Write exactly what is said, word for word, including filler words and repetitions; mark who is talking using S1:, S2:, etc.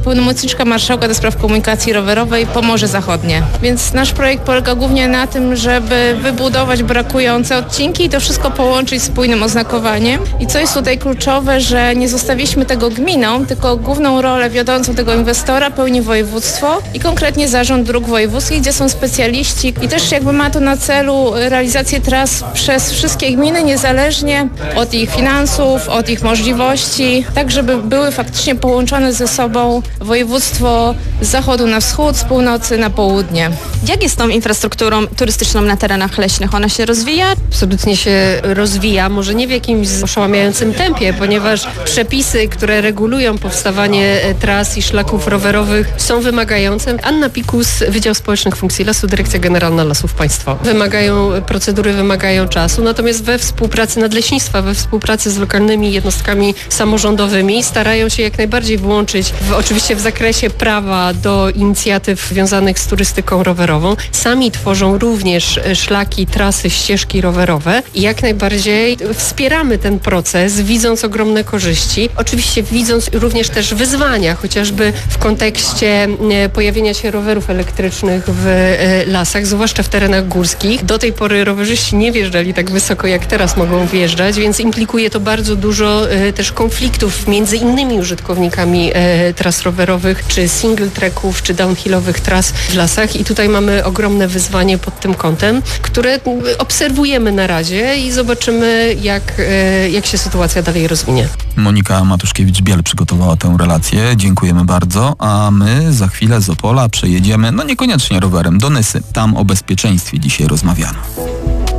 S1: pełnomocniczka marszałka do spraw komunikacji rowerowej Pomorze Zachodnie. Więc nasz projekt polega głównie na tym, żeby wybudować brakujące odcinki i to wszystko połączyć spójnym oznakowaniem. I co jest tutaj kluczowe, że nie zostawiliśmy tego gminą, tylko główną rolę wiodącą tego inwestora pełni województwo i konkretnie Zarząd Dróg Wojewódzkich, gdzie są specjaliści i też jakby ma to na celu realizację tras przez wszystkie gminy, niezależnie od ich finansów, od ich możliwości, tak żeby były faktycznie połączone ze sobą województwo z zachodu na wschód, z północy na południe.
S2: Jak jest z tą infrastrukturą turystyczną na terenach leśnych? Ona się rozwija?
S3: Absolutnie się rozwija, może nie w jakimś oszałamiającym tempie, ponieważ przepisy, które regulują powstawanie tras i szlaków rowerowych są wymagające. Anna Pikus, Wydział Społecznych Funkcji Lasu, Dyrekcja Generalna Lasów Państwowych. Wymagają, procedury wymagają czasu, natomiast we współpracy nadleśnictwa, we współpracy z lokalnymi jednostkami samorządowymi starają się jak najbardziej włączyć w, oczywiście w zakresie prawa do inicjatyw związanych z turystyką rowerową. Sami tworzą również szlaki, trasy, ścieżki rowerowe i jak najbardziej wspieramy ten proces, widząc ogromne korzyści. Oczywiście widząc również też wyzwania, chociażby w kontekście pojawienia się rowerów elektrycznych w lasach, zwłaszcza w terenach górskich. Do tej pory rowerzyści nie wjeżdżali tak wysoko, jak teraz mogą wjeżdżać, więc implikuje to bardzo dużo też konfliktów między innymi użytkownikami tras rowerowych, czy single tracków, czy downhillowych tras w lasach i tutaj mamy ogromne wyzwanie pod tym kątem, które obserwujemy na razie i zobaczymy, jak, jak się sytuacja dalej rozwinie.
S4: Monika Matuszkiewicz-Biel przygotowała tę relację. Dziękujemy bardzo, a my za chwilę z Opola przejedziemy, no niekoniecznie rowerem, do Nysy. Tam o bezpieczeństwie dzisiaj rozmawiano.